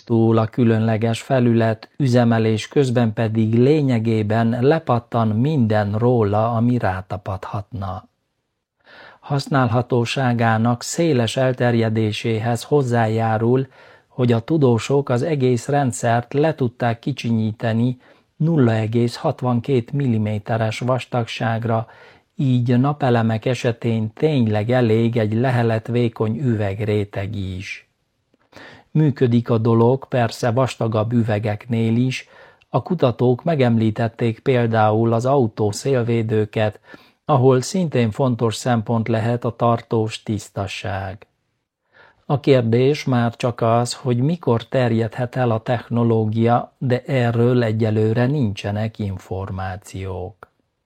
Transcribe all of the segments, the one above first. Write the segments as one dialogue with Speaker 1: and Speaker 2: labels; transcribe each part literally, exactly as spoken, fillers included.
Speaker 1: elmozdul a különleges felület, üzemelés közben pedig lényegében lepattan minden róla, ami rátapadhatna. Használhatóságának széles elterjedéséhez hozzájárul, hogy a tudósok az egész rendszert le tudták kicsinyíteni nulla egész hatvankét milliméteres vastagságra, így napelemek esetén tényleg elég egy leheletvékony üvegréteg is. Működik a dolog persze vastagabb üvegeknél is, a kutatók megemlítették például az autó szélvédőket, ahol szintén fontos szempont lehet a tartós tisztaság. A kérdés már csak az, hogy mikor terjedhet el a technológia, de erről egyelőre nincsenek információk.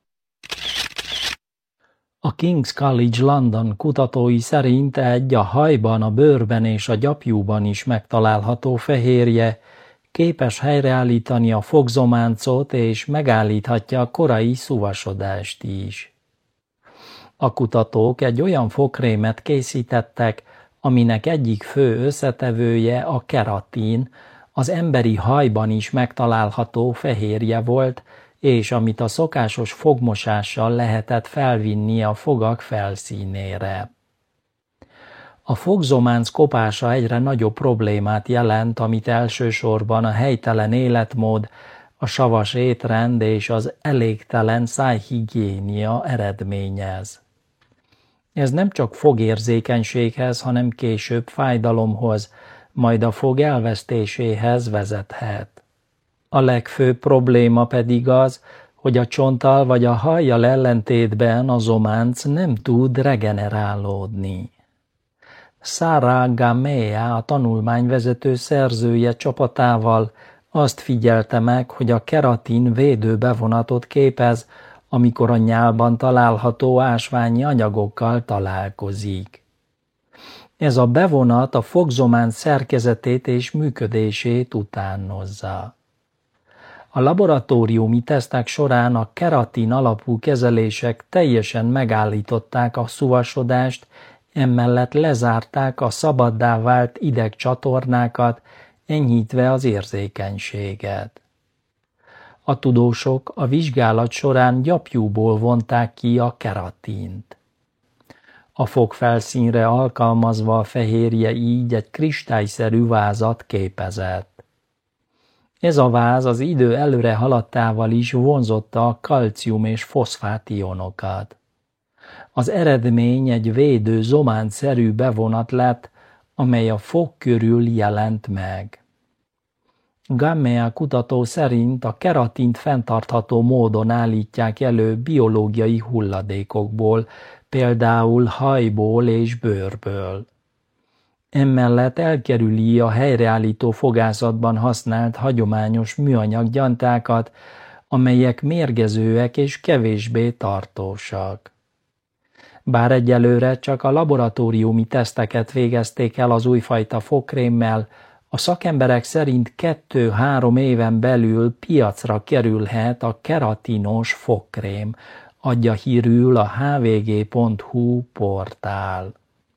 Speaker 1: A King's College London kutatói szerint egy a hajban, a bőrben és a gyapjúban is megtalálható fehérje képes helyreállítani a fogzománcot és megállíthatja a korai szuvasodást is. A kutatók egy olyan fogkrémet készítettek, aminek egyik fő összetevője a keratin, az emberi hajban is megtalálható fehérje volt, és amit a szokásos fogmosással lehetett felvinni a fogak felszínére. A fogzománc kopása egyre nagyobb problémát jelent, amit elsősorban a helytelen életmód, a savas étrend és az elégtelen szájhigiénia eredményez. Ez nem csak fogérzékenységhez, hanem később fájdalomhoz, majd a fog elvesztéséhez vezethet. A legfőbb probléma pedig az, hogy a csonttal vagy a hajjal ellentétben a zománc nem tud regenerálódni. Sarah Gamea, a tanulmányvezető szerzője csapatával azt figyelte meg, hogy a keratin védőbevonatot képez, amikor a nyálban található ásványi anyagokkal találkozik. Ez a bevonat a fogzománc szerkezetét és működését utánozza. A laboratóriumi tesztek során a keratin alapú kezelések teljesen megállították a szuvasodást, emellett lezárták a szabaddá vált idegcsatornákat, enyhítve az érzékenységet. A tudósok a vizsgálat során gyapjúból vonták ki a keratint. A fogfelszínre alkalmazva a fehérje így egy kristályszerű vázat képezett. Ez a váz az idő előre haladtával is vonzotta a kalcium és foszfát ionokat. Az eredmény egy védő zománcszerű bevonat lett, amely a fog körül jelent meg. Gamea kutató szerint a keratint fenntartható módon állítják elő biológiai hulladékokból, például hajból és bőrből. Emellett elkerüli a helyreállító fogászatban használt hagyományos műanyag gyantákat, amelyek mérgezőek és kevésbé tartósak. Bár egyelőre csak a laboratóriumi teszteket végezték el az újfajta fogkrémmel, a szakemberek szerint kettő-három éven belül piacra kerülhet a keratinos fogkrém, adja hírül a h v g pont h u portál.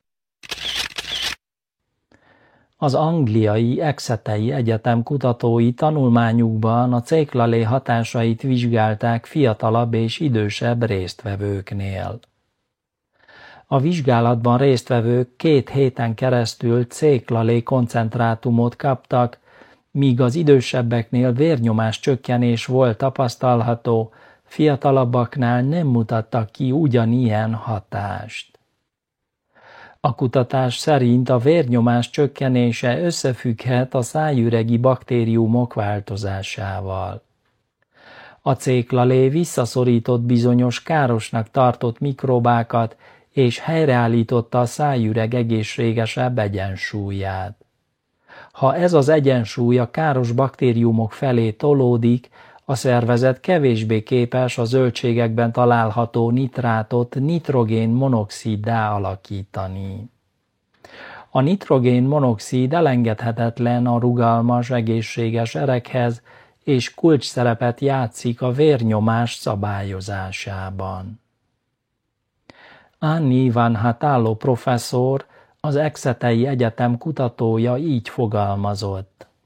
Speaker 1: Az angliai Exetei Egyetem kutatói tanulmányukban a céklalé hatásait vizsgálták fiatalabb és idősebb résztvevőknél. A vizsgálatban résztvevők két héten keresztül céklalé koncentrátumot kaptak, míg az idősebbeknél vérnyomás csökkenés volt tapasztalható, fiatalabbaknál nem mutattak ki ugyanilyen hatást. A kutatás szerint a vérnyomás csökkenése összefügghet a szájüregi baktériumok változásával. A céklalé visszaszorított bizonyos károsnak tartott mikrobákat, és helyreállította a szájüreg egészségesebb egyensúlyát. Ha ez az egyensúly a káros baktériumok felé tolódik, a szervezet kevésbé képes a zöldségekben található nitrátot nitrogén-monoxiddá alakítani. A nitrogén-monoxid elengedhetetlen a rugalmas, egészséges erekhez, és kulcsszerepet játszik a vérnyomás szabályozásában. Annie Van Hatalo professzor, az Exetei Egyetem kutatója így fogalmazott.